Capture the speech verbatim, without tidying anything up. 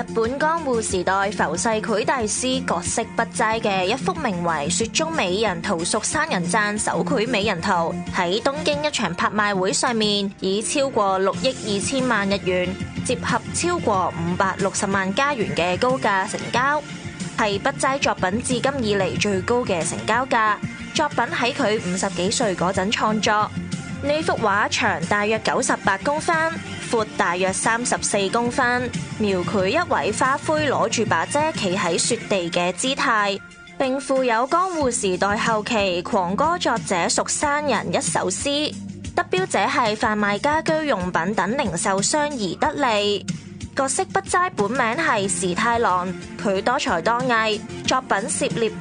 日本江戶時代浮世繪大師葛飾北齋嘅一幅名為《雪中美人桃熟山人讚》手繪美人圖，喺東京一場拍賣會上面以超過六億二千萬日元，折合超過五百六十萬加元嘅高價成交，係北齋作品至今以嚟最高嘅成交價。作品喺佢五十幾歲嗰陣創作。呢幅畫長大約九十八公分，闊大約三十四公分，描繪一位花魁攞住把遮企喺雪地嘅姿態，並附有江戶時代後期狂歌作者蜀山人一首詩。得標者係販賣家居用品等零售商宜得利。葛飾北齋本名係時太郎，佢多才多藝，作品涉獵